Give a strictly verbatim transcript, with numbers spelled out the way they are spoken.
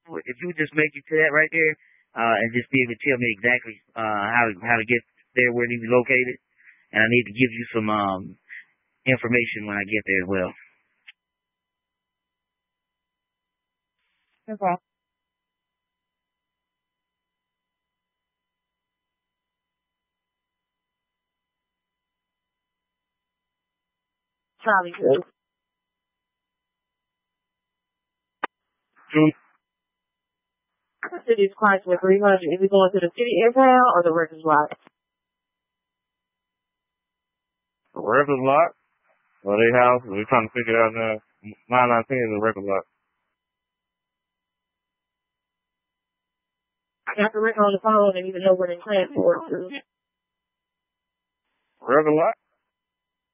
if you would just make it to that right there, uh, and just be able to tell me exactly uh how how to get there, where it needs to be located, and I need to give you some um information when I get there as well. No problem. Charlie. Yep. Two. The city's price for three hundred. Is it going to the city impound or the records lot? A record lot. Well, they house. We're trying to figure it out now. nine nineteen is a record lot. I got the record on the phone and even know where they transport to. Record lot?